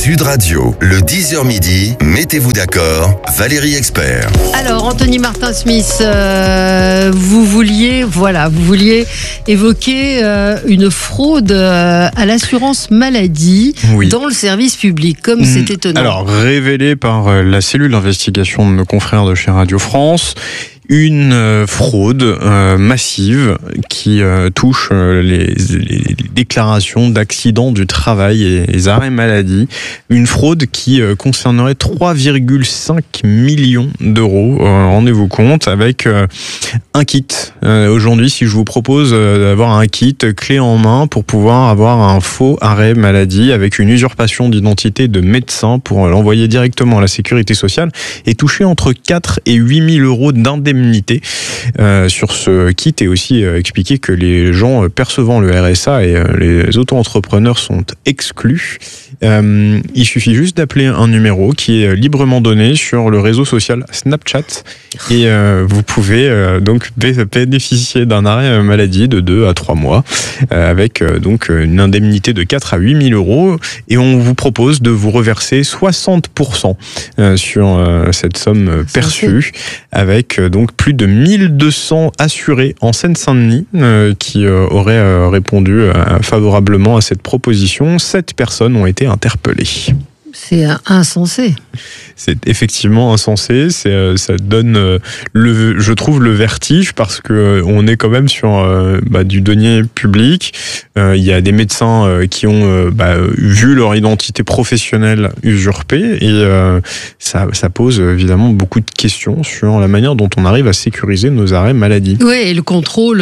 Sud Radio, le 10h midi, mettez-vous d'accord, Valérie Expert. Alors, Anthony Martin-Smith, vous vouliez évoquer une fraude à l'assurance maladie dans le service public, comme c'est étonnant. Alors, révélé par la cellule d'investigation de nos confrères de chez Radio France, une fraude massive qui touche les déclarations d'accidents du travail et les arrêts maladie. Une fraude qui concernerait 3,5 millions d'euros, rendez-vous compte, avec un kit. Aujourd'hui, si je vous propose d'avoir un kit clé en main pour pouvoir avoir un faux arrêt maladie avec une usurpation d'identité de médecin pour l'envoyer directement à la sécurité sociale et toucher entre 4 et 8 000 euros d'indemnité sur ce kit, et aussi expliquer que les gens percevant le RSA et les auto-entrepreneurs sont exclus. Il suffit juste d'appeler un numéro qui est librement donné sur le réseau social Snapchat et vous pouvez donc bénéficier d'un arrêt maladie de 2 à 3 mois avec donc une indemnité de 4 à 8 000 euros, et on vous propose de vous reverser 60% sur cette somme perçue, avec donc plus de 1200 assurés en Seine-Saint-Denis qui auraient répondu favorablement à cette proposition. 7 personnes ont été interpellées. C'est insensé. C'est effectivement insensé. Ça donne, je trouve, le vertige, parce que on est quand même sur du denier public. Il y a des médecins qui ont vu leur identité professionnelle usurpée, et ça pose évidemment beaucoup de questions sur la manière dont on arrive à sécuriser nos arrêts maladie. Oui, et le contrôle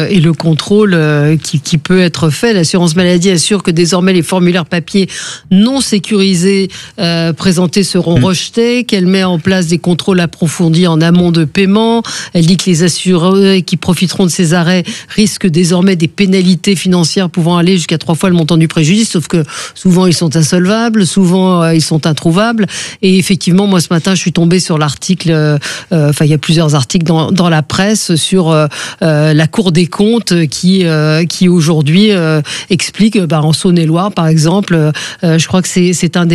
qui peut être fait. L'assurance maladie assure que désormais les formulaires papier non sécurisés présentés seront rejetés, qu'elle met en place des contrôles approfondis en amont de paiement. Elle dit que les assurés qui profiteront de ces arrêts risquent désormais des pénalités financières pouvant aller jusqu'à 3 fois le montant du préjudice, sauf que souvent ils sont insolvables, souvent ils sont introuvables. Et effectivement, moi ce matin je suis tombée sur l'article, il y a plusieurs articles dans la presse sur la Cour des comptes qui aujourd'hui explique, en Saône-et-Loire par exemple, je crois que c'est un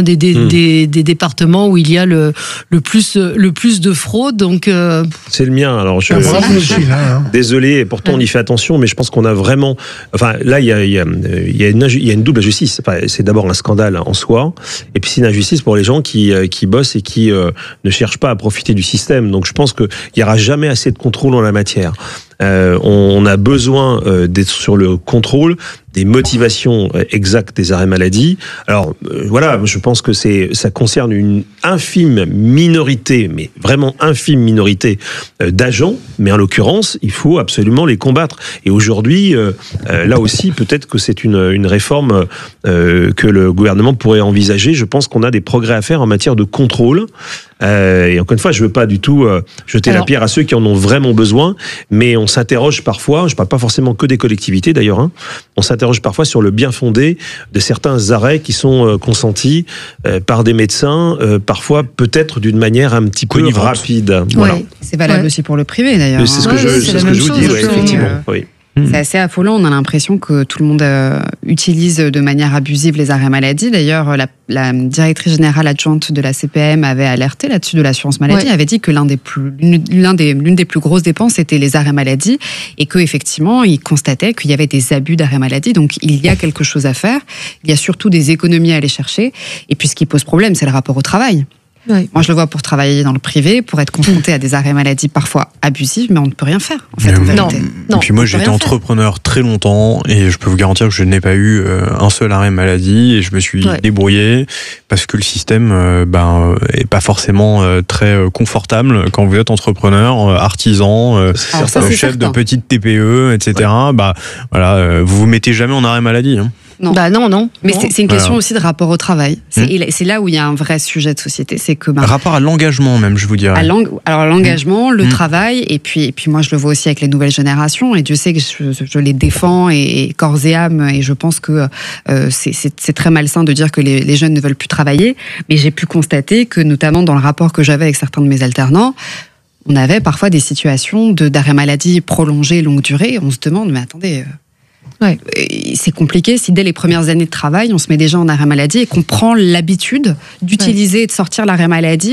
des départements où il y a le plus de fraude. Donc c'est le mien. Alors je désolé, et pourtant on y fait attention, mais je pense qu'on a vraiment, là il y a une double injustice. C'est d'abord un scandale en soi, et puis c'est une injustice pour les gens qui bossent et qui ne cherchent pas à profiter du système. Donc je pense qu'il n'y aura jamais assez de contrôle en la matière. On a besoin d'être sur le contrôle des motivations exactes des arrêts maladie. Alors je pense que ça concerne une infime minorité, mais vraiment infime minorité d'agents, mais en l'occurrence, il faut absolument les combattre. Et aujourd'hui, là aussi, peut-être que c'est une réforme que le gouvernement pourrait envisager. Je pense qu'on a des progrès à faire en matière de contrôle. Et encore une fois, je veux pas du tout jeter la pierre à ceux qui en ont vraiment besoin, mais on s'interroge parfois, je parle pas forcément que des collectivités d'ailleurs, on s'interroge parfois sur le bien fondé de certains arrêts qui sont consentis par des médecins, parfois peut-être d'une manière un petit peu rapide. Voilà. C'est valable aussi pour le privé d'ailleurs. C'est ce que je vous dis, effectivement. Oui. C'est assez affolant, on a l'impression que tout le monde utilise de manière abusive les arrêts maladie. D'ailleurs, la directrice générale adjointe de la CPM avait alerté là-dessus de l'assurance maladie, avait dit que l'une des plus grosses dépenses était les arrêts maladie, et qu'effectivement, il constatait qu'il y avait des abus d'arrêts maladie. Donc il y a quelque chose à faire, il y a surtout des économies à aller chercher, et puis ce qui pose problème, c'est le rapport au travail. Oui. Moi, je le vois pour travailler dans le privé, pour être confronté à des arrêts maladie parfois abusifs, mais on ne peut rien faire, en fait, en vérité. Et puis moi, j'étais entrepreneur très longtemps, et je peux vous garantir que je n'ai pas eu un seul arrêt maladie, et je me suis débrouillé, parce que le système est pas forcément très confortable quand vous êtes entrepreneur, artisan, chef de petite TPE, etc. Vous vous mettez jamais en arrêt maladie. Non. Non. Mais c'est une question aussi de rapport au travail. C'est là où il y a un vrai sujet de société. C'est que rapport à l'engagement même, je vous dirais. Alors l'engagement, le travail, et puis moi je le vois aussi avec les nouvelles générations, et Dieu sait que je les défends et corps et âme, et je pense que c'est très malsain de dire que les jeunes ne veulent plus travailler, mais j'ai pu constater que notamment dans le rapport que j'avais avec certains de mes alternants, on avait parfois des situations d'arrêt maladie prolongé, longue durée, et on se demande, mais attendez... Ouais. C'est compliqué si dès les premières années de travail, on se met déjà en arrêt maladie et qu'on prend l'habitude d'utiliser et de sortir l'arrêt maladie